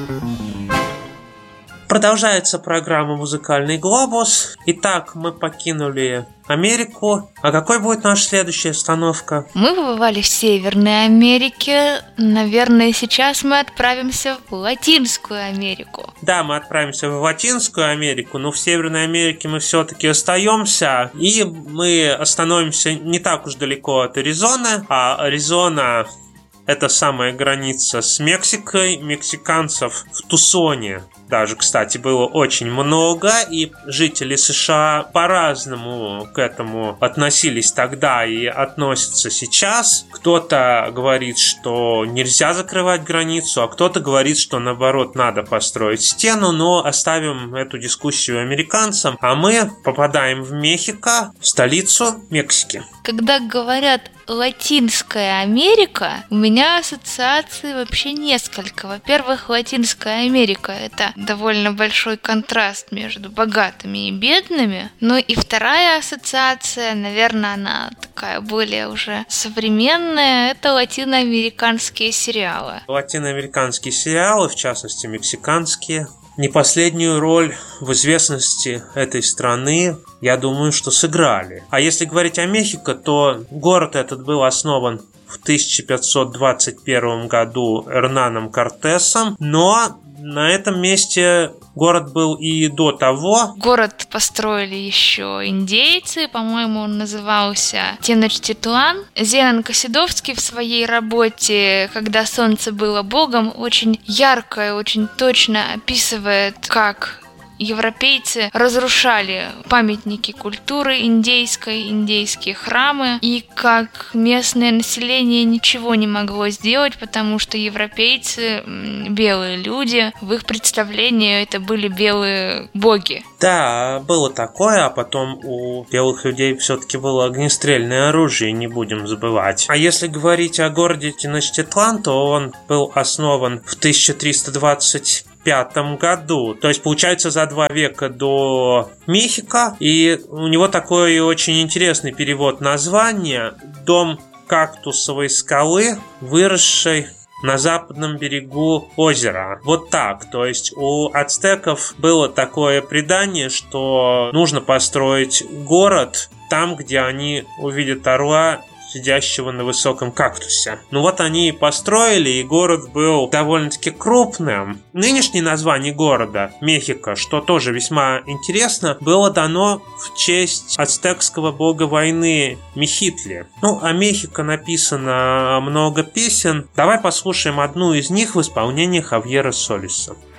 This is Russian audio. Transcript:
Продолжается программа «Музыкальный глобус». Итак, мы покинули Америку. А какой будет наша следующая остановка? Мы побывали в Северной Америке. Наверное, сейчас мы отправимся в Латинскую Америку. Да, мы отправимся в Латинскую Америку, но в Северной Америке мы все-таки остаемся. И мы остановимся не так уж далеко от Аризоны. А Аризона — это самая граница с Мексикой. Мексиканцев в Тусоне даже, кстати, было очень много, и жители США по-разному к этому относились тогда и относятся сейчас. Кто-то говорит, что нельзя закрывать границу, а кто-то говорит, что наоборот надо построить стену, но оставим эту дискуссию американцам, а мы попадаем в Мехико, в столицу Мексики. Когда говорят Латинская Америка, у меня ассоциации вообще несколько. Во-первых, Латинская Америка — это довольно большой контраст между богатыми и бедными. Ну и вторая ассоциация, наверное, она такая более уже современная, это латиноамериканские сериалы. Латиноамериканские сериалы, в частности мексиканские, не последнюю роль в известности этой страны, я думаю, что сыграли. А если говорить о Мехико, то город этот был основан в 1521 году Эрнаном Кортесом, но на этом месте город был и до того. Город построили еще индейцы, по-моему, он назывался Теночтитлан. Зенон Косидовский в своей работе «Когда солнце было богом» очень ярко и очень точно описывает, как европейцы разрушали памятники культуры индейской, индейские храмы, и как местное население ничего не могло сделать, потому что европейцы, белые люди, в их представлении это были белые боги. Да, было такое, а потом у белых людей все-таки было огнестрельное оружие, не будем забывать. А если говорить о городе Теночтитлан, то он был основан в 1325 году, то есть получается за 2 века до Мехико, и у него такой очень интересный перевод названия: дом кактусовой скалы, выросшей на западном берегу озера. Вот так. То есть у ацтеков было такое предание, что нужно построить город там, где они увидят орла, сидящего на высоком кактусе. Ну вот они и построили, и город был довольно-таки крупным. Нынешнее название города, Мехико, что тоже весьма интересно, было дано в честь ацтекского бога войны Мехитли. Ну, о Мехико написано много песен. Давай послушаем одну из них в исполнении Хавьера Солиса.